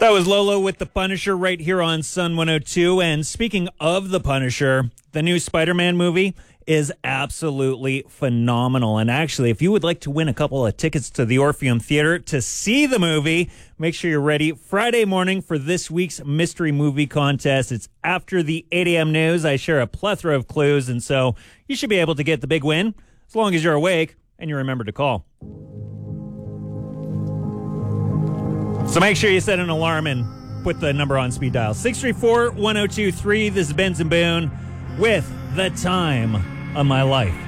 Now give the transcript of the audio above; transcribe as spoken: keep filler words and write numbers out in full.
That was Lolo with The Punisher right here on Sun one oh two. And speaking of The Punisher, the new Spider-Man movie is absolutely phenomenal. And actually, if you would like to win a couple of tickets to the Orpheum Theater to see the movie, make sure you're ready Friday morning for this week's mystery movie contest. It's after the eight a.m. news. I share a plethora of clues, and so you should be able to get the big win as long as you're awake and you remember to call. So make sure you set an alarm and put the number on speed dial. six three four, one oh two three. This is Benson Boone with The Time of My Life.